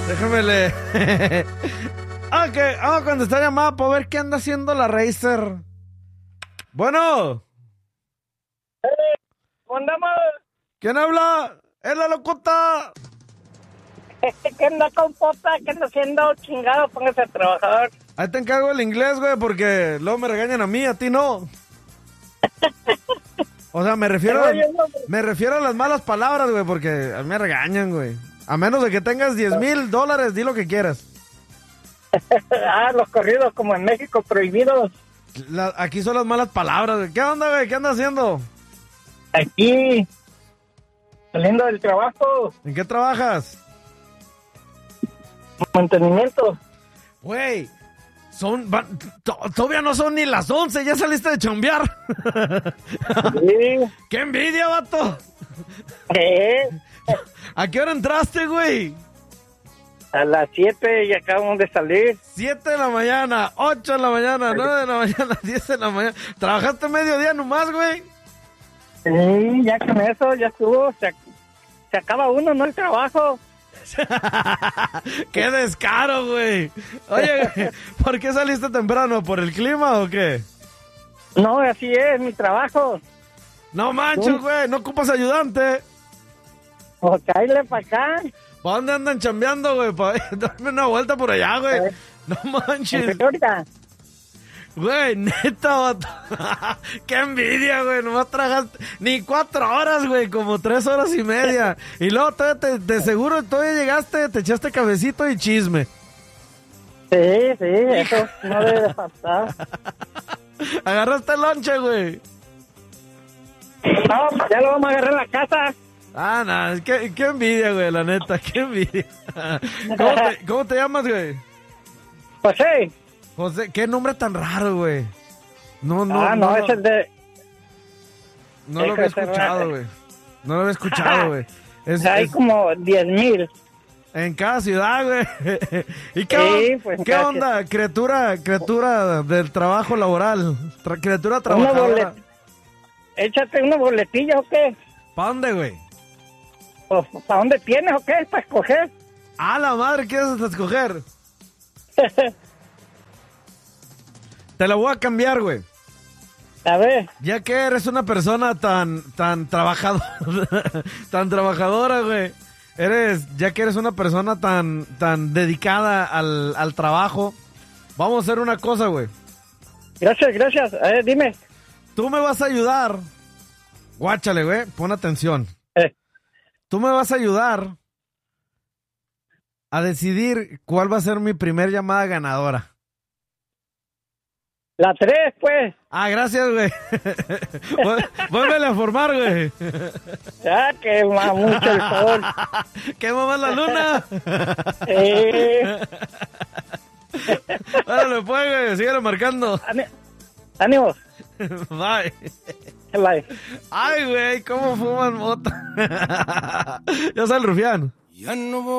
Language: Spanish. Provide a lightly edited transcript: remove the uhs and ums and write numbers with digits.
Déjame leer. Ok, vamos a contestar llamada para ver qué anda haciendo la Racer. Bueno. ¿Cómo andamos? ¿Quién habla? ¡Es la locota! ¿Qué anda con pota? ¿Qué anda haciendo? Chingado, póngase a trabajar. Ahí te encargo el inglés, güey, porque luego me regañan a mí, a ti no. O sea, me refiero a las malas palabras, güey, porque a mí me regañan, güey. A menos de que tengas $10,000, di lo que quieras. Los corridos como en México prohibidos. Aquí son las malas palabras, güey. ¿Qué onda, güey? ¿Qué andas haciendo? Aquí, saliendo del trabajo. ¿En qué trabajas? Mantenimiento. Güey, todavía no son ni las 11, ya saliste de chambear. Sí. ¡Qué envidia, vato! ¿A qué hora entraste, güey? A las 7 y acabamos de salir. 7 de la mañana, 8 de la mañana, 9 de la mañana, 10 de la mañana. ¿Trabajaste mediodía nomás, güey? Sí, ya con eso, ya estuvo. Se acaba uno, ¿no? El trabajo. ¡Qué descaro, güey! Oye, ¿por qué saliste temprano? ¿Por el clima o qué? No, así es, mi trabajo. No manches, güey, no ocupas ayudante. O cállale para acá. ¿Para dónde andan chambeando, güey? Para darme una vuelta por allá, güey. No manches. Güey, neta, vato. Qué envidia, güey. Nomás tragaste ni 4 horas, güey. Como 3 horas y media. Y luego de seguro todavía llegaste, te echaste cafecito y chisme. Sí, eso no debe de faltar. Agarraste el lonche, güey. No, ya lo vamos a agarrar en la casa. Ah, no, qué envidia, güey, la neta, qué envidia. ¿Cómo te llamas, güey? José. José, qué nombre tan raro, güey. No, es el de... No lo había escuchado, güey. No lo había escuchado, güey. Hay como 10,000. En cada ciudad, güey. ¿Y qué onda? Criatura del trabajo laboral. Criatura trabajadora. Échate una boletilla, ¿o qué? ¿Para dónde, güey? ¿Para dónde tienes, o qué? ¿Para escoger? ¡Ah, la madre! ¿Qué es escoger? Te la voy a cambiar, güey. A ver. Ya que eres una persona tan trabajadora, tan trabajadora, güey. Ya que eres una persona tan dedicada al trabajo, vamos a hacer una cosa, güey. Gracias. A ver, dime. Tú me vas a ayudar. Guáchale, güey. Pon atención. Tú me vas a ayudar a decidir cuál va a ser mi primer llamada ganadora. La 3, pues. Ah, gracias, güey. Vuélvele a formar, güey. Ya, quema mucho el sol. ¿Quema más la luna? Órale, pues, güey. Síguelo marcando. Ánimos. Bye. Bye. Ay, güey, ¿cómo fuman mota? Ya soy el rufián. Ya no voy.